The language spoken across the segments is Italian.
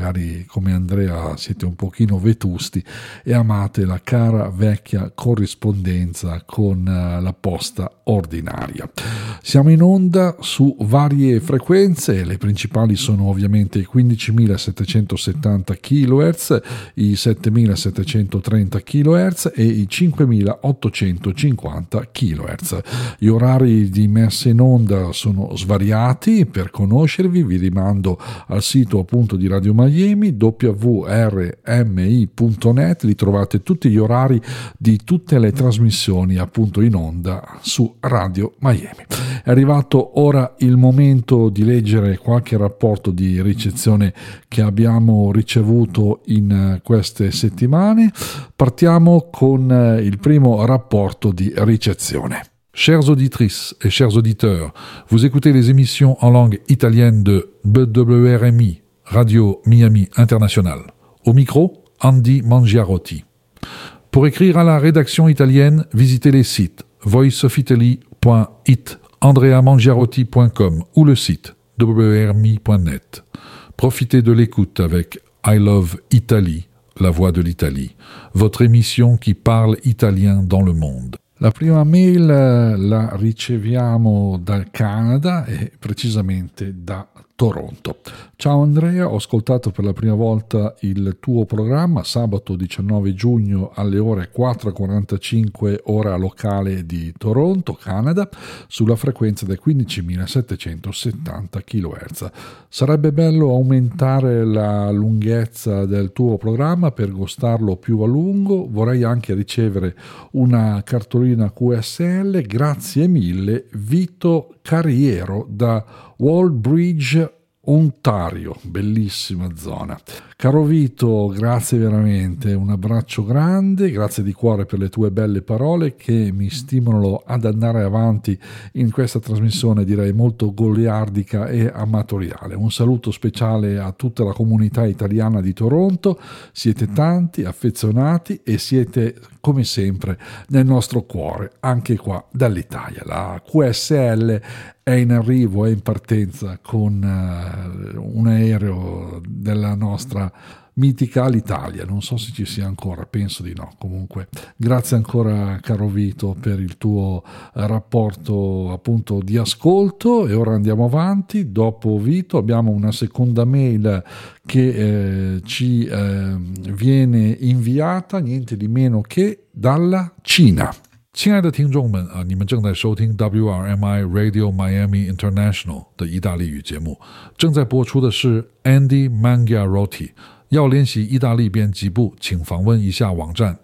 magari come Andrea siete un pochino vetusti e amate la cara vecchia corrispondenza con la posta ordinaria. Siamo in onda su varie frequenze, le principali sono ovviamente i 15.770 kHz, i 7.730 kHz e i 5.850 kHz. Gli orari di messa in onda sono svariati. Per conoscervi vi rimando al sito appunto di Radio Miami, www.rmi.net. Lì trovate tutti gli orari di tutte le trasmissioni appunto in onda su Radio Miami. È arrivato ora il momento di leggere qualche rapporto di ricezione che abbiamo ricevuto in queste settimane. Partiamo con il primo rapporto di ricezione. Chères auditrices et chers auditeurs, vous écoutez les émissions en langue italienne de WRMI, Radio Miami International. Au micro, Andy Mangiarotti. Pour écrire à la rédaction italienne, visitez les sites voiceofitaly.it, andreamangiarotti.com ou le site wrmi.net. Profitez de l'écoute avec I Love Italy, la voix de l'Italie, votre émission qui parle italien dans le monde. La prima mail la riceviamo dal Canada e precisamente da Toronto. Ciao Andrea, ho ascoltato per la prima volta il tuo programma sabato 19 giugno alle ore 4:45 ora locale di Toronto, Canada, sulla frequenza dei 15.770 kHz. Sarebbe bello aumentare la lunghezza del tuo programma per gustarlo più a lungo. Vorrei anche ricevere una cartolina QSL. Grazie mille, Vito Carriero da Wallbridge, Ontario, bellissima zona. Caro Vito, grazie veramente, un abbraccio grande, grazie di cuore per le tue belle parole che mi stimolano ad andare avanti in questa trasmissione, direi molto goliardica e amatoriale. Un saluto speciale a tutta la comunità italiana di Toronto, siete tanti, affezionati e siete come sempre nel nostro cuore, anche qua dall'Italia. La QSL è in arrivo, è in partenza con un aereo della nostra mitica Alitalia. Non so se ci sia ancora, penso di no. Comunque grazie ancora caro Vito per il tuo rapporto appunto di ascolto. E ora andiamo avanti. Dopo Vito abbiamo una seconda mail che ci viene inviata niente di meno che dalla Cina. 亲爱的听众们啊，你们正在收听 WRMI Radio Miami International 的意大利语节目，正在播出的是 Andy Mangiarotti。要练习意大利编辑部，请访问一下网站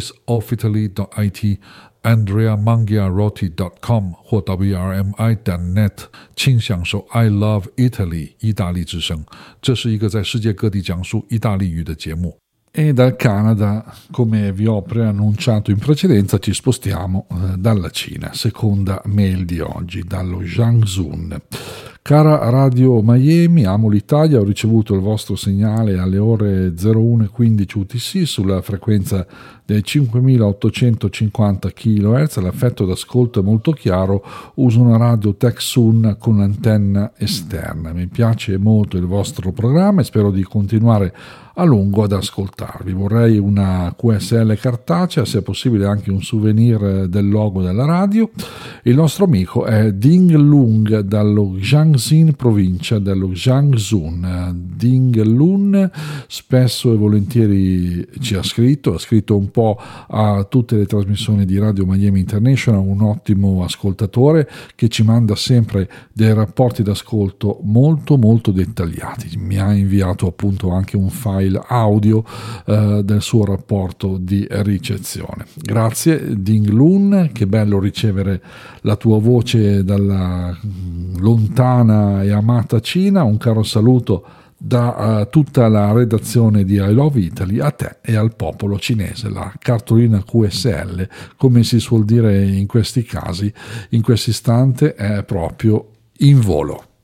voiceofitaly.it、andreamangiarotti.com 或 wrmi.net， 请享受 I Love Italy 意大利之声。这是一个在世界各地讲述意大利语的节目。E dal Canada, come vi ho preannunciato in precedenza, ci spostiamo dalla Cina. Seconda mail di oggi, dallo Jiangsun. Cara Radio Miami, amo l'Italia, ho ricevuto il vostro segnale alle ore 01:15 UTC sulla frequenza dei 5.850 kHz, l'affetto d'ascolto è molto chiaro, uso una radio Tecsun con antenna esterna. Mi piace molto il vostro programma e spero di continuare a lungo ad ascoltarvi. Vorrei una QSL cartacea, se è possibile anche un souvenir del logo della radio. Il nostro amico è Ding Lung dallo Jiangxi, provincia dello Jiangsun. Ding Lung spesso e volentieri ci ha scritto un po' a tutte le trasmissioni di Radio Miami International, un ottimo ascoltatore che ci manda sempre dei rapporti d'ascolto molto molto dettagliati. Mi ha inviato appunto anche un file audio del suo rapporto di ricezione. Grazie Ding Lun, che bello ricevere la tua voce dalla lontana e amata Cina. Un caro saluto da tutta la redazione di I Love Italy a te e al popolo cinese. La cartolina QSL, come si suol dire in questi casi, in questo istante è proprio in volo.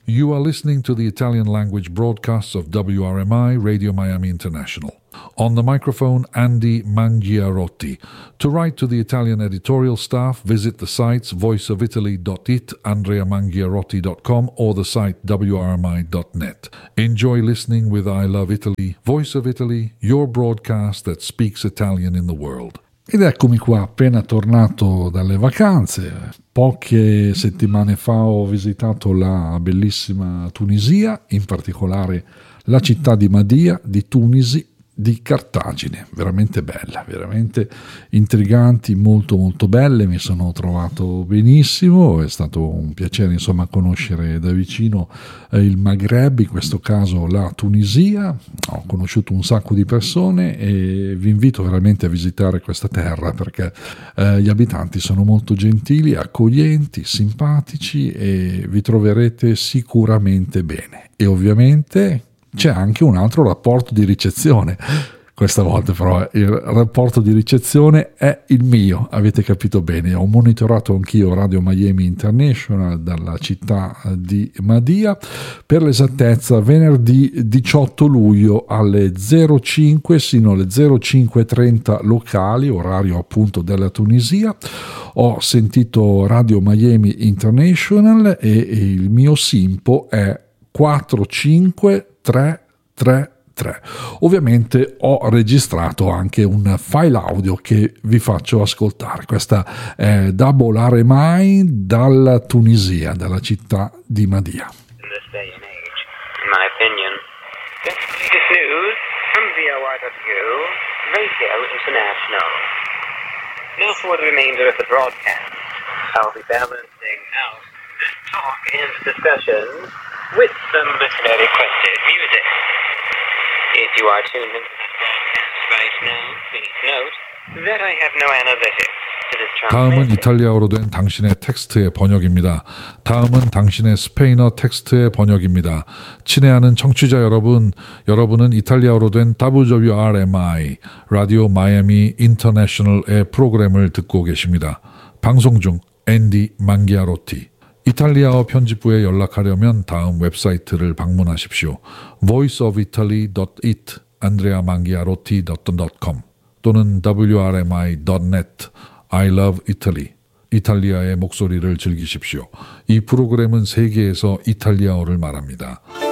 You are listening to the Italian language broadcasts of WRMI Radio Miami International. On the microphone, Andy Mangiarotti. To write to the Italian editorial staff, visit the sites voiceofitaly.it, andreamangiarotti.com, or the site wrmi.net. Enjoy listening with I Love Italy, Voice of Italy, your broadcast that speaks Italian in the world. Ed eccomi qua, appena tornato dalle vacanze. Poche settimane fa ho visitato la bellissima Tunisia, in particolare la città di Madia, di Tunisi, di Cartagine, veramente bella, veramente intriganti, molto molto belle, mi sono trovato benissimo, è stato un piacere insomma conoscere da vicino il Maghreb, in questo caso la Tunisia, ho conosciuto un sacco di persone e vi invito veramente a visitare questa terra perché gli abitanti sono molto gentili, accoglienti, simpatici e vi troverete sicuramente bene e ovviamente c'è anche un altro rapporto di ricezione. Questa volta però il rapporto di ricezione è il mio, avete capito bene. Ho monitorato anch'io Radio Miami International dalla città di Madia, per l'esattezza venerdì 18 luglio alle 05 sino alle 05:30 locali, orario appunto della Tunisia. Ho sentito Radio Miami International e il mio SINPO è 45333. Ovviamente ho registrato anche un file audio che vi faccio ascoltare. Questa è Double RMI dalla Tunisia, dalla città di Madia. In this day and age, in my opinion. This latest news from VORW Radio International. Now for the remainder of the broadcast, I'll be balancing out this talk and discussion with some listener-requested music. If you are tuned into this broadcast right now, please note that I have no analytics to this 다음은 transmission. 이탈리아어로 된 당신의 텍스트의 번역입니다. 다음은 당신의 스페인어 텍스트의 번역입니다. 친애하는 청취자 여러분, 여러분은 이탈리아어로 된 WRMI 라디오 마이애미 인터내셔널의 프로그램을 듣고 계십니다. 방송 중 앤디 망기아로티. 이탈리아어 편집부에 연락하려면 다음 웨브사이트를 방문하십시오. voiceofitaly.it, andreamangiarotti.com 또는 wrmi.net, I love Italy, 이탈리아의 목소리를 즐기십시오. 이 프로그램은 세계에서 이탈리아어를 말합니다.